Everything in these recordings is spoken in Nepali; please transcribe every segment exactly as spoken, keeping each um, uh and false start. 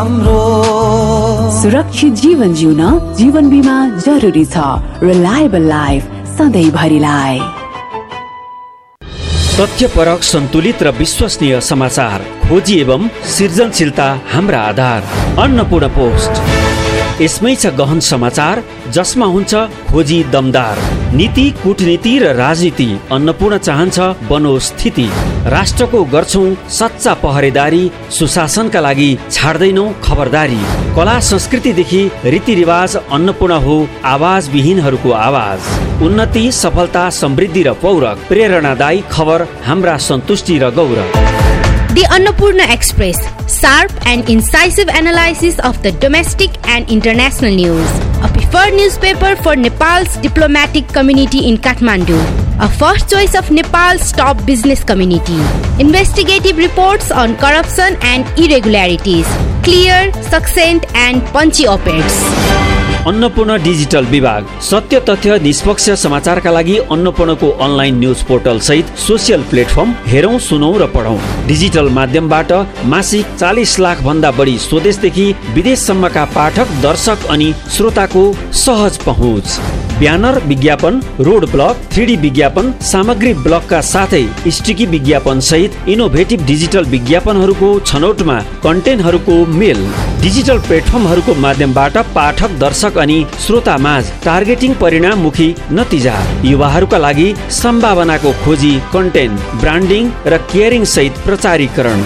सुरक्षित जीवन जिउन जीवन बीमा जरुरी छ। Reliable life सधैँभरिलाई। तथ्यपरक, सन्तुलित र विश्वसनीय समाचार, खोजी एवं सृजनशीलता हाम्रा आधार। अन्नपूर्ण पोस्ट। यसमै छ गहन समाचार जसमा हुन्छ खोजी दमदार। नीति, कूटनीति र राजनीति अन्नपूर्ण चाहन्छ बनोस् स्थिति। राष्ट्रको गर्छौं सच्चा पहरेदारी, सुशासनका लागि छाड्दैनौ खबरदारी। कला संस्कृतिदेखि रीतिरिवाज अन्नपूर्ण हो आवाज विहीनहरूको आवाज। उन्नति, सफलता, समृद्धि र पौरख, प्रेरणादायी खबर हाम्रा सन्तुष्टि र गौरव। The Annapurna Express, sharp and incisive analysis of the domestic and international news. A preferred newspaper for Nepal's diplomatic community in Kathmandu. A first choice of Nepal's top business community. Investigative reports on corruption and irregularities. Clear, succinct and punchy op-eds. Annapurna digital विभाग। सत्य, तथ्य, निष्पक्ष समाचारका लागि अन्नपूर्णको अनलाइन न्युज पोर्टल सहित सोसियल प्लेटफर्म हेरौं, सुनौं र पढौं। डिजिटल माध्यमबाट मासिक चालीस लाख भन्दा बढी स्वदेशदेखि विदेशसम्मका पाठक, दर्शक अनि श्रोताको सहज पहुँच। ब्यानर विज्ञापन, रोड ब्लक, थ्री डी विज्ञापन, सामग्री ब्लकका साथै स्टिकी विज्ञापन सहित इनोभेटिभ डिजिटल विज्ञापनहरूको छनौटमा कन्टेन्टहरूको मेल। डिजिटल प्लेटफर्महरूको माध्यमबाट पाठक, दर्शक अनि श्रोता माझ टार्गेटिङ परिणाममुखी नतिजा। युवाहरूका लागि सम्भावनाको खोजी, कन्टेन्ट, ब्रान्डिङ र केयरिङ सहित प्रचारीकरण।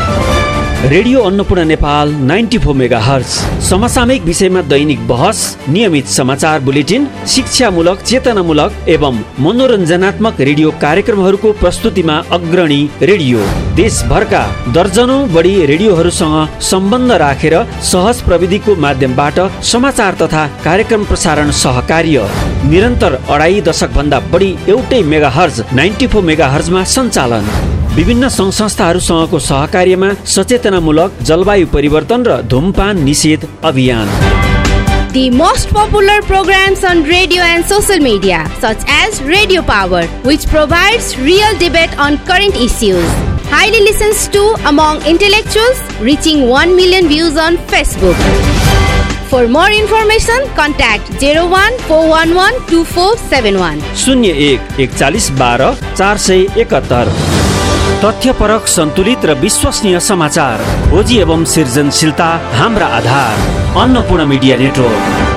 Radio Annapurna Nepal ninety four mega hertz. समसामयिक विषयमा दैनिक बहस, नियमित समाचार बुलेटिन, शिक्षामूलक, चेतनामूलक एवं मनोरञ्जनात्मक रेडियो कार्यक्रमहरूको प्रस्तुतिमा अग्रणी रेडियो। देशभरका दर्जनौं बढी रेडियोहरूसँग सम्बन्ध राखेर सहज प्रविधिको माध्यमबाट समाचार तथा कार्यक्रम प्रसारण सहकार्य। निरन्तर अढाई दशक भन्दा बढी एउटै mega hertz ninety four mega हर्जमा सञ्चालन। विभिन्न सङ्घ संस्थाहरूसँगको सहकार्यमा सचेतनामूलक जलवायु परिवर्तन र धूमपान निषेध अभियान। The most popular programs on radio and social media, such as Radio Power, which provides real debate on current issues. Highly listens to among intellectuals, reaching one million views on Facebook. For more information, contact zero one four one one two four seven one. शून्य एक एकचालिस बाह्र चार सय एकहत्तर। तथ्यपरक, सन्तुलित र विश्वसनीय समाचार, खोजी एवं सृजनशीलता हाम्रा आधार। Annapurna media network.